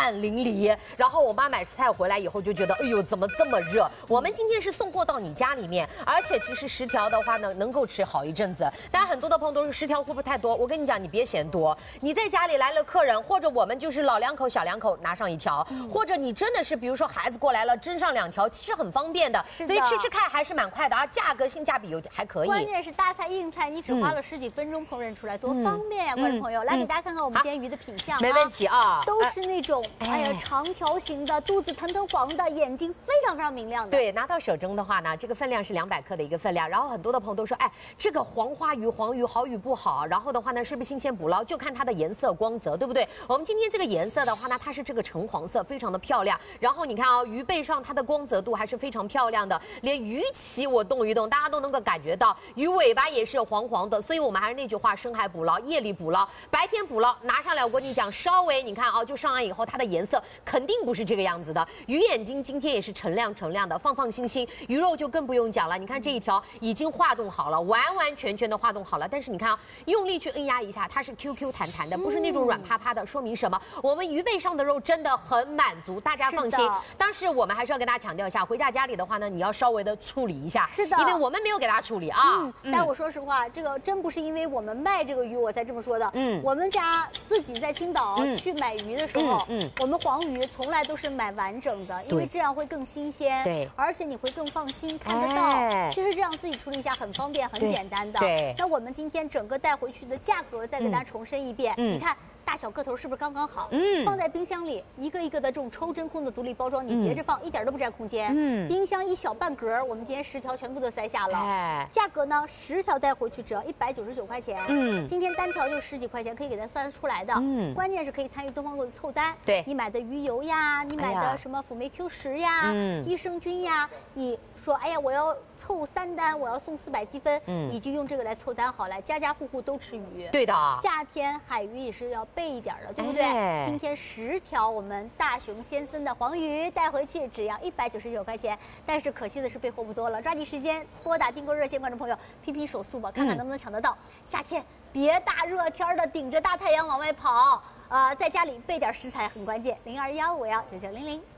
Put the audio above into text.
汗淋漓。然后我妈买菜回来以后就觉得，哎呦，怎么这么热？我们今天是送货到你家里面，而且其实10条的话呢，能够吃好一阵子。但很多的朋友都是10条会不会太多？我跟你讲，你别嫌多。你在家里来了客人，或者我们就是老两口、小两口拿上1条，或者你真的是比如说孩子过来了，蒸上2条，其实很方便的。所以吃看还是蛮快的啊，价格性价比有还可以。 关键是大菜硬菜，你只花了10几分钟烹饪出来，多方便呀！观众朋友，来给大家看看我们今天鱼的品相。 没问题啊， 都是那种长条形的，肚子腾腾黄的，眼睛非常非常明亮的。 对，拿到手蒸的话呢，这个分量是200克的一个分量。然后很多的朋友都说，哎，这个黄花鱼、黄鱼好与不好？然后的话呢，是不是新鲜捕捞？就看它的颜色、光泽，对不对？我们今天这个颜色的话呢，它是这个橙黄色，非常的漂亮。然后你看啊，鱼背上它的光泽度还是非常漂亮的，连鱼鳍我动一动，大家都能够感觉到，鱼尾巴也是黄黄的。所以我们还是那句话，深海捕捞、夜里捕捞、白天捕捞，拿上来我跟你讲，稍微你看啊，就上岸以后，它的颜色肯定不是这个样子的。鱼眼睛今天也是澄亮的，放心。鱼肉就更不用讲了，你看这一条已经化冻好了，完全的化冻好了。但是你看啊，用力去摁压一下，它是 QQ 弹弹的，不是那种软趴趴的，说明什么？我们鱼背上的肉真的很满足，大家放心。但是我们还是要跟大家强调一下，回家里的话呢，你要稍微的处理一下， 是的， 因为我们没有给大家处理啊。 但我说实话，这个真不是因为我们卖这个鱼我才这么说的。我们家自己在青岛去买鱼的时候，我们黄鱼从来都是买完整的，因为这样会更新鲜， 对， 而且你会更放心看得到。其实这样自己处理一下很方便、很简单的。 对。 那我们今天整个带回去的价格再给大家重申一遍，你看。大小个头是不是刚刚好？放在冰箱里，一个一个的这种抽真空的独立包装，你叠着放，一点都不占空间。冰箱一小半格，我们今天10条全部都塞下了。价格呢，10条带回去只要199块钱。今天单条就10几块钱，可以给它算得出来的。关键是可以参与东方购的凑单。 对， 你买的鱼油呀，你买的什么辅酶 Q10呀，益生菌呀，你说哎呀，我要凑3单，我要送400积分，你就用这个来凑单好了。家户户都吃鱼。 对的。 夏天海鱼也是要备一点的，对不对？今天10条我们大熊先生的黄鱼带回去只要199块钱，但是可惜的是备货不多了，抓紧时间拨打订购热线，观众朋友拼手速吧，看看能不能抢得到。夏天别大热天的顶着大太阳往外跑，在家里备点食材很关键。0215199900。